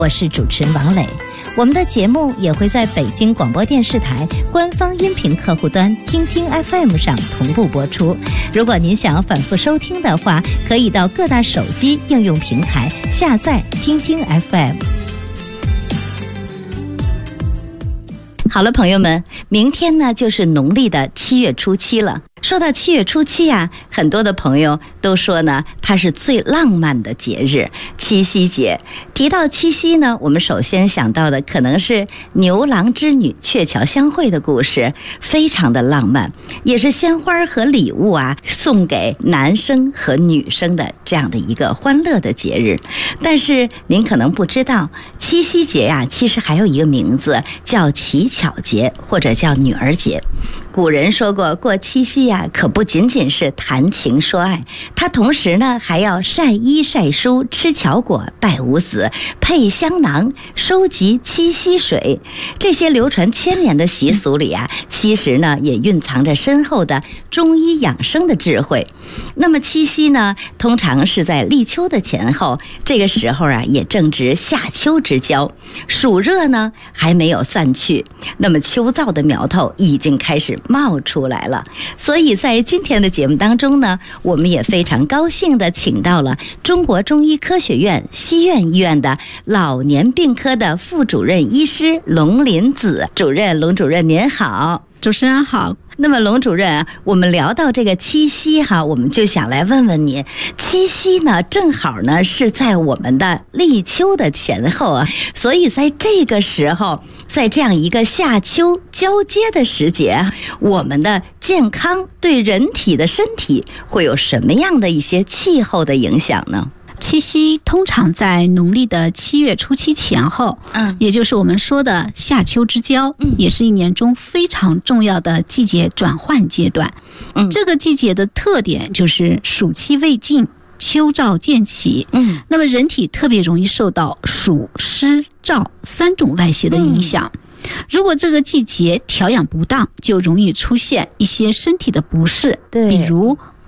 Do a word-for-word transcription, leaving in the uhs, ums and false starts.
我是主持人王磊。我们的节目也会在北京广播电视台官方音频客户端听听 F M 上同步播出。如果您想反复收听的话，可以到各大手机应用平台下载听听 F M。好了，朋友们，明天呢就是农历的七月初七了。说到七月初七呀、啊，很多的朋友都说呢，它是最浪漫的节日——七夕节。提到七夕呢，我们首先想到的可能是牛郎织女鹊桥相会的故事，非常的浪漫，也是鲜花和礼物啊送给男生和女生的这样的一个欢乐的节日。但是您可能不知道，七夕节呀、啊，其实还有一个名字叫乞巧节，或者叫女儿节。古人说过，过七夕呀、啊，可不仅仅是谈情说爱，它同时呢还要晒衣晒书、吃巧果、拜五子、配香囊、收集七夕水。这些流传千年的习俗里啊，其实呢也蕴藏着深厚的中医养生的智慧。那么七夕呢，通常是在立秋的前后，这个时候啊也正值夏秋之交，暑热呢还没有散去，那么秋燥的苗头已经开始冒出来了。所以在今天的节目当中呢，我们也非常高兴地请到了中国中医科学院西苑医院的老年病科的副主任医师龙林子主任。龙主任您好。 主持人好。 那么龙主任，我们聊到这个七夕哈，我们就想来问问你，七夕呢正好呢是在我们的立秋的前后啊，所以在这个时候，在这样一个夏秋交接的时节，我们的健康对人体的身体会有什么样的一些气候的影响呢？ 七夕通常在农历的七月初七前后，嗯，也就是我们说的夏秋之交，嗯，也是一年中非常重要的季节转换阶段。嗯，这个季节的特点就是暑气未尽，秋燥渐起。嗯，那么人体特别容易受到暑湿燥三种外邪的影响。嗯，如果这个季节调养不当，就容易出现一些身体的不适，对，比如